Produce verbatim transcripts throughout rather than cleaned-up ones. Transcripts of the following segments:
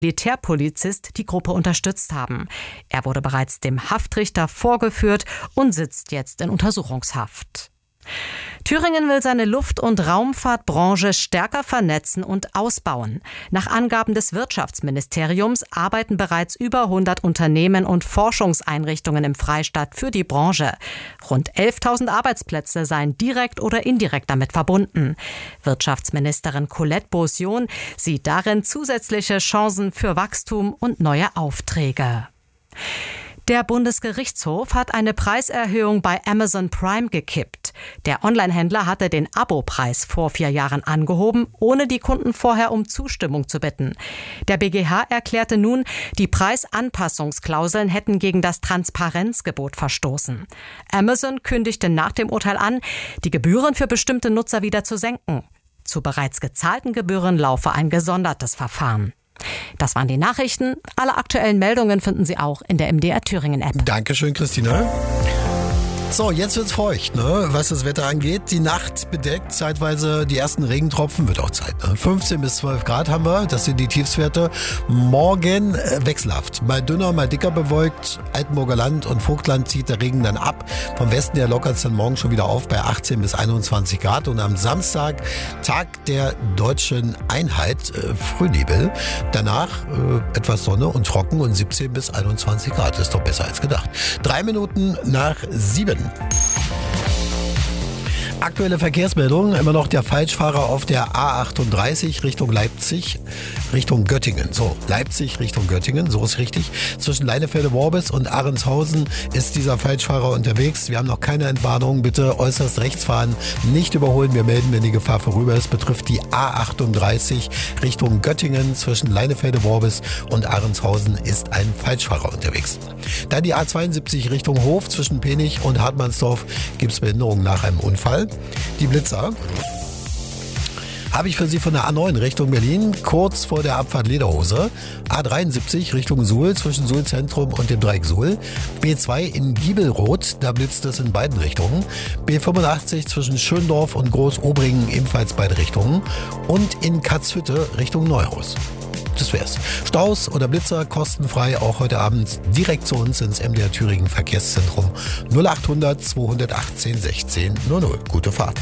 Militärpolizist die Gruppe unterstützt haben. Er wurde bereits dem Haftrichter vorgeführt und sitzt jetzt in Untersuchungshaft. Thüringen will seine Luft- und Raumfahrtbranche stärker vernetzen und ausbauen. Nach Angaben des Wirtschaftsministeriums arbeiten bereits über hundert Unternehmen und Forschungseinrichtungen im Freistaat für die Branche. Rund elftausend Arbeitsplätze seien direkt oder indirekt damit verbunden. Wirtschaftsministerin Colette Beausion sieht darin zusätzliche Chancen für Wachstum und neue Aufträge. Der Bundesgerichtshof hat eine Preiserhöhung bei Amazon Prime gekippt. Der Onlinehändler hatte den Abopreis vor vier Jahren angehoben, ohne die Kunden vorher um Zustimmung zu bitten. Der B G H erklärte nun, die Preisanpassungsklauseln hätten gegen das Transparenzgebot verstoßen. Amazon kündigte nach dem Urteil an, die Gebühren für bestimmte Nutzer wieder zu senken. Zu bereits gezahlten Gebühren laufe ein gesondertes Verfahren. Das waren die Nachrichten. Alle aktuellen Meldungen finden Sie auch in der M D R Thüringen App. Dankeschön, Christina. So, jetzt wird's feucht, ne? Was das Wetter angeht. Die Nacht bedeckt, zeitweise die ersten Regentropfen, wird auch Zeit, ne? fünfzehn bis zwölf Grad haben wir, das sind die Tiefstwerte. Morgen äh, wechselhaft, mal dünner, mal dicker bewölkt. Altenburger Land und Vogtland zieht der Regen dann ab. Vom Westen her lockert es dann morgen schon wieder auf bei achtzehn bis einundzwanzig Grad. Und am Samstag, Tag der deutschen Einheit, äh, Frühnebel. Danach äh, etwas Sonne und trocken und siebzehn bis einundzwanzig Grad. Ist doch besser als gedacht. Drei Minuten nach sieben. Aktuelle Verkehrsmeldung, immer noch der Falschfahrer auf der A achtunddreißig Richtung Leipzig, Richtung Göttingen. So, Leipzig Richtung Göttingen, so ist richtig. Zwischen Leinefelde-Worbis und Ahrenshofen ist dieser Falschfahrer unterwegs. Wir haben noch keine Entwarnung, bitte äußerst rechts fahren, nicht überholen. Wir melden, wenn die Gefahr vorüber ist. Betrifft die A achtunddreißig Richtung Göttingen. Zwischen Leinefelde-Worbis und Ahrenshofen ist ein Falschfahrer unterwegs. Dann die A zweiundsiebzig Richtung Hof, zwischen Penich und Hartmannsdorf gibt es Behinderungen nach einem Unfall. Die Blitzer habe ich für Sie von der A neun Richtung Berlin, kurz vor der Abfahrt Lederhose. A dreiundsiebzig Richtung Suhl, zwischen Suhl Zentrum und dem Dreieck Suhl. B zwei in Giebelroth, da blitzt es in beiden Richtungen. B fünfundachtzig zwischen Schöndorf und Groß-Obringen, ebenfalls beide Richtungen. Und in Katzhütte Richtung Neuhaus. Das wär's. Staus oder Blitzer kostenfrei auch heute Abend direkt zu uns ins M D R Thüringen Verkehrszentrum null achthundert zweihundertachtzehn sechzehn null null. Gute Fahrt.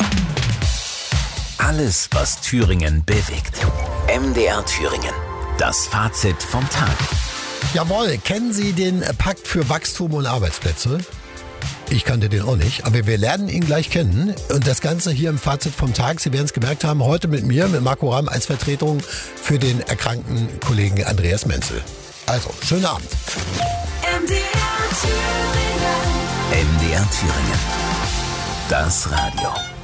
Alles, was Thüringen bewegt. M D R Thüringen. Das Fazit vom Tag. Jawohl, kennen Sie den Pakt für Wachstum und Arbeitsplätze? Ich kannte den auch nicht, aber wir lernen ihn gleich kennen. Und das Ganze hier im Fazit vom Tag, Sie werden es gemerkt haben, heute mit mir, mit Marco Ramm als Vertretung für den erkrankten Kollegen Andreas Menzel. Also, schönen Abend. M D R Thüringen. M D R Thüringen. Das Radio.